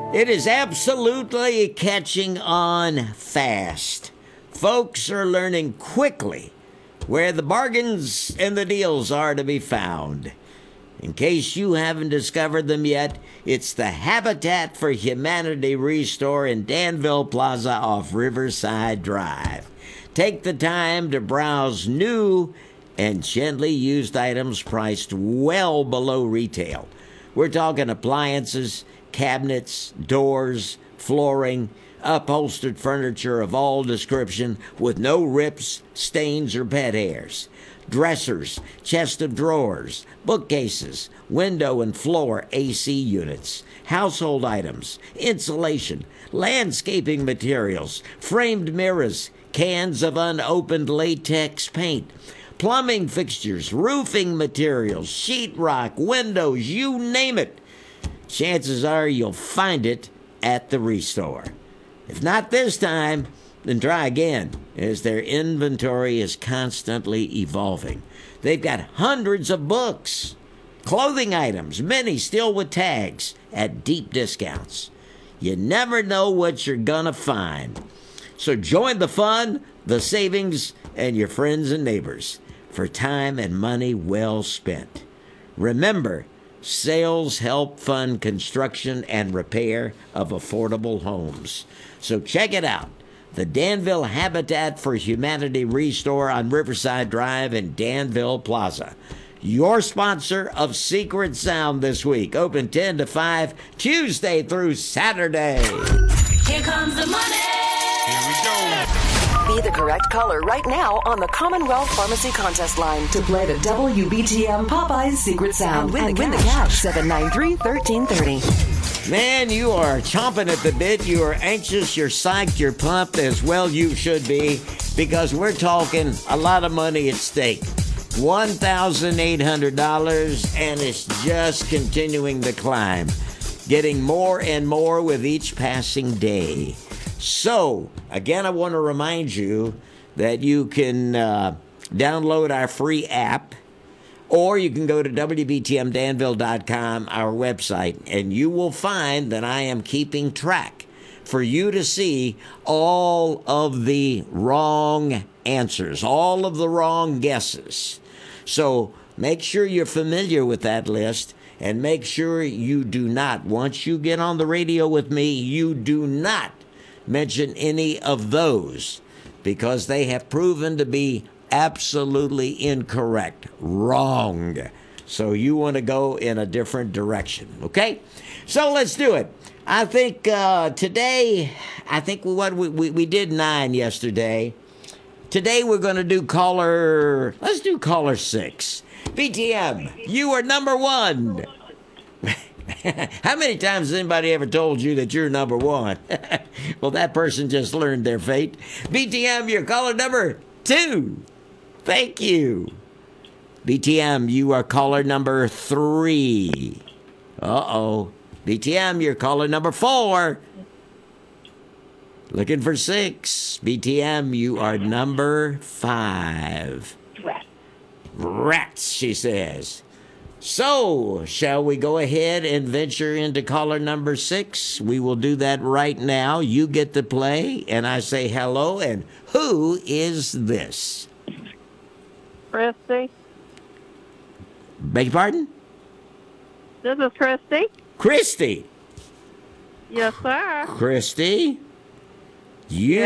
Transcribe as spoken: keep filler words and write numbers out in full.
It is absolutely catching on fast. Folks are learning quickly where the bargains and the deals are to be found. In case you haven't discovered them yet, it's the Habitat for Humanity Restore in Danville Plaza off Riverside Drive. Take the time to browse new and gently used items priced well below retail. We're talking appliances, cabinets, doors, flooring, upholstered furniture of all description with no rips, stains, or pet hairs. Dressers, chest of drawers, bookcases, window and floor A C units, household items, insulation, landscaping materials, framed mirrors, cans of unopened latex paint, plumbing fixtures, roofing materials, sheetrock, windows, you name it. Chances are you'll find it at the Restore. If not this time, then try again, as their inventory is constantly evolving. They've got hundreds of books, clothing items, many still with tags, at deep discounts. You never know what you're gonna find. So join the fun, the savings, and your friends and neighbors for time and money well spent. Remember, sales help fund construction and repair of affordable homes. So check it out. The Danville Habitat for Humanity Restore on Riverside Drive in Danville Plaza. Your sponsor of Secret Sound this week. Open ten to five, Tuesday through Saturday. Here comes the money. Here we go. Be the correct caller right now on the Commonwealth Pharmacy contest line to play the W B T M Popeyes Secret Sound. Win, and win the cash. seven nine three, one three three zero. Man, you are chomping at the bit. You are anxious. You're psyched. You're pumped. As well you should be, because we're talking a lot of money at stake. one thousand eight hundred dollars, and it's just continuing to climb. Getting more and more with each passing day. So, again, I want to remind you that you can uh, download our free app, or you can go to W B T M Danville dot com, our website, and you will find that I am keeping track for you to see all of the wrong answers, all of the wrong guesses. So make sure you're familiar with that list, and make sure you do not, once you get on the radio with me, you do not mention any of those, because they have proven to be absolutely incorrect, wrong. So you want to go in a different direction, okay? So let's do it. I think uh, today, I think what we, we, we did nine yesterday. Today we're going to do caller, let's do caller six. B T M, you are number one. How many times has anybody ever told you that you're number one? Well, that person just learned their fate. B T M, you're caller number two. Thank you. B T M, you are caller number three. Uh-oh. B T M, you're caller number four. Looking for six. B T M, you are number five. Rats. Rats, she says. So, shall we go ahead and venture into caller number six? We will do that right now. You get to play, and I say hello, and who is this? Christy. Beg your pardon? This is Christy. Christy. Yes, sir. Christy, you